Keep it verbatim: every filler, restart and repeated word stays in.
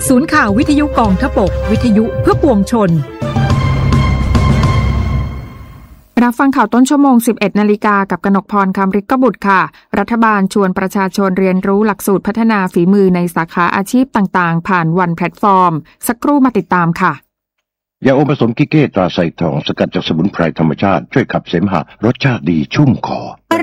ศูนย์ข่าววิทยุกองทพบกวิทยุเพื่อปวงชนรับฟังข่าวต้นชั่วโมง สิบเอ็ดนาฬิกา กับกนกพร คำฤทธิ์กบุตรค่ะรัฐบาลชวนประชาชนเรียนรู้หลักสูตรพัฒนาฝีมือในสาขาอาชีพต่างๆผ่านวันแพลตฟอร์มสักครู่มาติดตามค่ะยาอมผสมกิเก้ตราไซทองสกัดจากสมุนไพรธรรมชาติช่วยขับเสมหะรสชาติดีชุ่มคอ